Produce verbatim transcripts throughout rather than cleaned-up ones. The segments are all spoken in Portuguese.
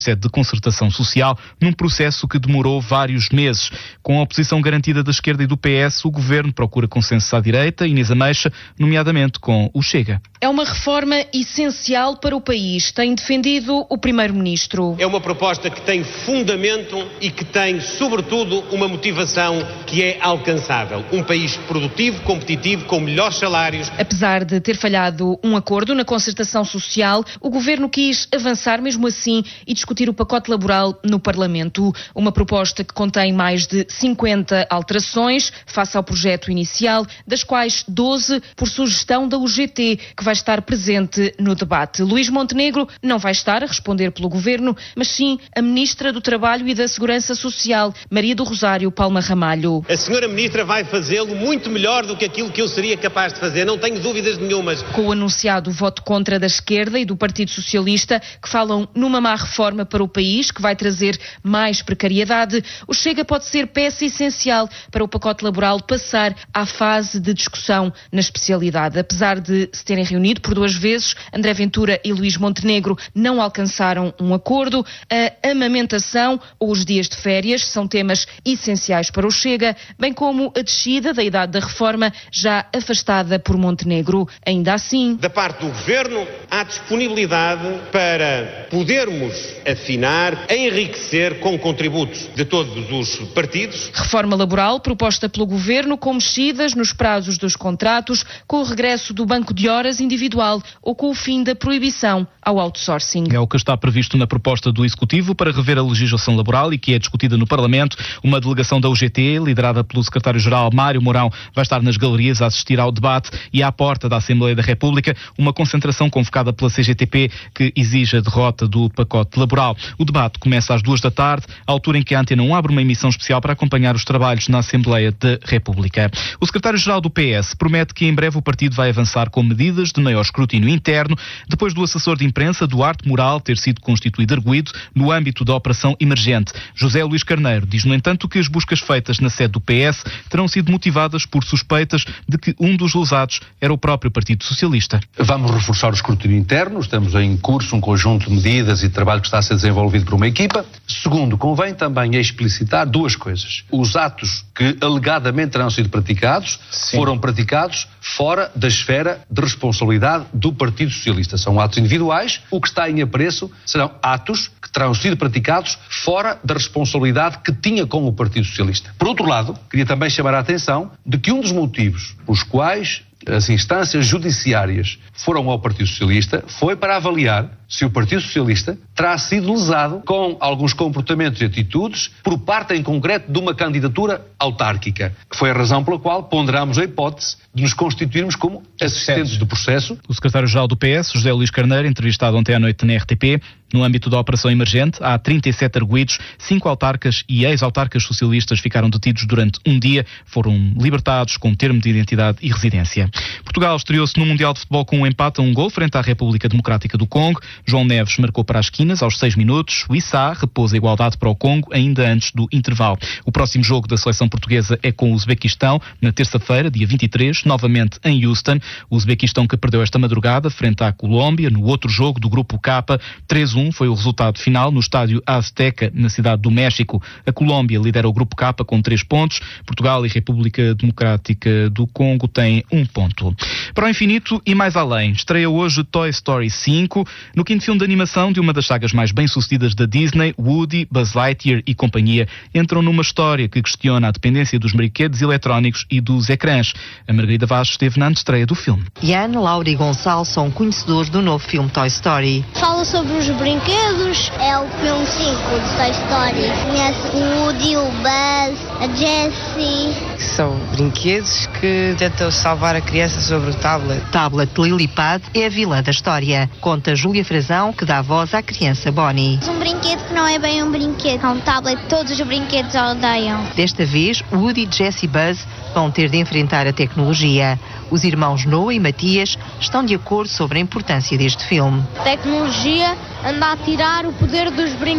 de concertação social, num processo que demorou vários meses. Com a oposição garantida da esquerda e do P S, o governo procura consenso à direita, Inês Ameixa, nomeadamente com o Chega. É uma reforma essencial para o país, tem defendido o primeiro-ministro. É uma proposta que tem fundamento e que tem, sobretudo, uma motivação que é alcançável. Um país produtivo, competitivo, com melhores salários. Apesar de ter falhado um acordo na concertação social, o governo quis avançar mesmo assim e discutir discutir o pacote laboral no Parlamento. Uma proposta que contém mais de cinquenta alterações face ao projeto inicial, das quais doze por sugestão da U G T, que vai estar presente no debate. Luís Montenegro não vai estar a responder pelo governo, mas sim a Ministra do Trabalho e da Segurança Social, Maria do Rosário Palma Ramalho. A senhora Ministra vai fazê-lo muito melhor do que aquilo que eu seria capaz de fazer, não tenho dúvidas nenhumas. Com o anunciado voto contra da esquerda e do Partido Socialista, que falam numa má reforma para o país, que vai trazer mais precariedade, o Chega pode ser peça essencial para o pacote laboral passar à fase de discussão na especialidade. Apesar de se terem reunido por duas vezes, André Ventura e Luís Montenegro não alcançaram um acordo. A amamentação ou os dias de férias são temas essenciais para o Chega, bem como a descida da idade da reforma, já afastada por Montenegro. Ainda assim, da parte do Governo, há disponibilidade para podermos afinar, enriquecer com contributos de todos os partidos. Reforma laboral proposta pelo Governo com mexidas nos prazos dos contratos, com o regresso do banco de horas individual ou com o fim da proibição ao outsourcing. É o que está previsto na proposta do Executivo para rever a legislação laboral e que é discutida no Parlamento. Uma delegação da U G T, liderada pelo secretário-geral Mário Mourão, vai estar nas galerias a assistir ao debate e à porta da Assembleia da República, uma concentração convocada pela C G T P que exige a derrota do pacote laboral. O debate começa às duas da tarde, à altura em que a Antena um abre uma emissão especial para acompanhar os trabalhos na Assembleia da República. O secretário-geral do P S promete que em breve o partido vai avançar com medidas de maior escrutínio interno, depois do assessor de imprensa Duarte Moral ter sido constituído arguido no âmbito da operação emergente. José Luís Carneiro diz, no entanto, que as buscas feitas na sede do P S terão sido motivadas por suspeitas de que um dos lesados era o próprio Partido Socialista. Vamos reforçar o escrutínio interno, estamos em curso um conjunto de medidas e trabalho que está a ser desenvolvido por uma equipa. Segundo, convém também explicitar duas coisas. Os atos que alegadamente terão sido praticados Sim. foram praticados fora da esfera de responsabilidade do Partido Socialista. São atos individuais. O que está em apreço serão atos que terão sido praticados fora da responsabilidade que tinha com o Partido Socialista. Por outro lado, queria também chamar a atenção de que um dos motivos pelos quais as instâncias judiciárias foram ao Partido Socialista foi para avaliar se o Partido Socialista terá sido lesado com alguns comportamentos e atitudes por parte em concreto de uma candidatura autárquica. Foi a razão pela qual ponderamos a hipótese de nos constituirmos como assistentes do processo. O secretário-geral do P S, José Luís Carneiro, entrevistado ontem à noite na R T P, no âmbito da operação emergente, há trinta e sete arguidos, cinco autarcas e ex-autarcas socialistas ficaram detidos durante um dia, foram libertados com termo de identidade e residência. Portugal estreou-se no Mundial de Futebol com um empate a um gol frente à República Democrática do Congo. João Neves marcou para as esquinas aos seis minutos. O Issá repôs a igualdade para o Congo ainda antes do intervalo. O próximo jogo da seleção portuguesa é com o Uzbequistão, na terça-feira, dia vinte e três, novamente em Houston. O Uzbequistão que perdeu esta madrugada frente à Colômbia, no outro jogo do Grupo K, três a um foi o resultado final no estádio Azteca, na cidade do México. A Colômbia lidera o Grupo K com três pontos. Portugal e República Democrática do Congo têm um ponto. Para o infinito e mais além, estreia hoje Toy Story cinco, no quinto filme de animação de uma das sagas mais bem-sucedidas da Disney. Woody, Buzz Lightyear e companhia entram numa história que questiona a dependência dos brinquedos eletrónicos e dos ecrãs. A Margarida Vaz esteve na antestreia do filme. Ian, Laura e Gonçalo são conhecedores do novo filme Toy Story. Fala sobre os brinquedos. É o filme cinco de Toy Story. Conhece o Woody, o Buzz, a Jessie. São brinquedos que tentam salvar a criança sobre o tablet. Tablet Lilipad é a vilã da história. Conta Júlia Frazão, que dá voz à criança Bonnie. Um brinquedo que não é bem um brinquedo. É um tablet que todos os brinquedos odeiam. Desta vez, Woody, Jessie e Buzz vão ter de enfrentar a tecnologia. Os irmãos Noah e Matias estão de acordo sobre a importância deste filme. A tecnologia anda a tirar o poder dos brinquedos.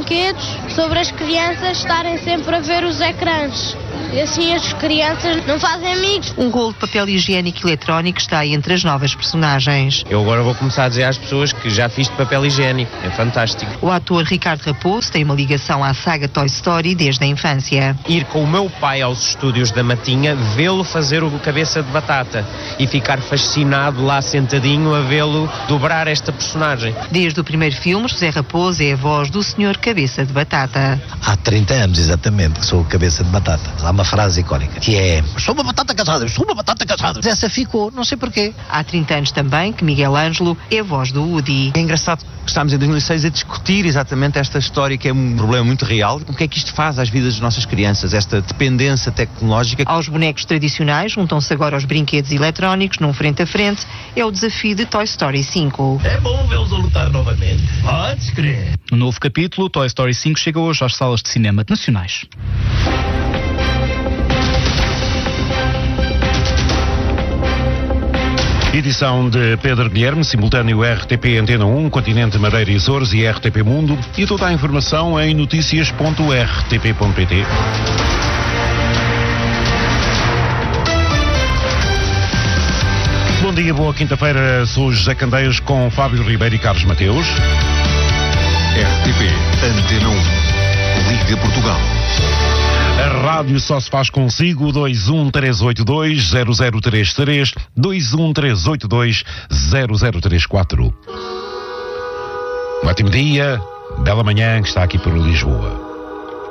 brinquedos sobre as crianças estarem sempre a ver os ecrãs. E assim as crianças não fazem amigos. Um rolo de papel higiênico eletrónico está entre as novas personagens. Eu agora vou começar a dizer às pessoas que já fiz de papel higiênico. É fantástico. O ator Ricardo Raposo tem uma ligação à saga Toy Story desde a infância. Ir com o meu pai aos estúdios da Matinha, vê-lo fazer o cabeça de batata e ficar fascinado lá sentadinho a vê-lo dobrar esta personagem. Desde o primeiro filme, José Raposo é a voz do senhor Cabeça de Batata. Há trinta anos, exatamente, que sou o Cabeça de Batata. Há uma frase icónica, que é: sou uma batata casada, sou uma batata casada. Essa ficou, não sei porquê. Há trinta anos também que Miguel Ângelo é a voz do Woody. É engraçado que estamos em dois mil e seis a discutir exatamente esta história, que é um problema muito real. O que é que isto faz às vidas das nossas crianças, esta dependência tecnológica? Aos bonecos tradicionais juntam-se agora os brinquedos eletrónicos num frente a frente. É o desafio de Toy Story cinco. É bom vê-los a lutar novamente. Podes crer. No novo capítulo, Toy Story cinco chega hoje às salas de cinema nacionais. Edição de Pedro Guilherme, simultâneo R T P Antena um, Continente, Madeira e Açores e R T P Mundo, e toda a informação em notícias ponto r t p ponto p t. Bom dia, boa quinta-feira, sou José Candeias com Fábio Ribeiro e Carlos Mateus. R T P Antena um, Liga Portugal. A rádio só se faz consigo. Dois um três oito dois zero zero três três, dois um três oito dois zero zero três quatro. Um ótimo dia, bela manhã que está aqui por Lisboa.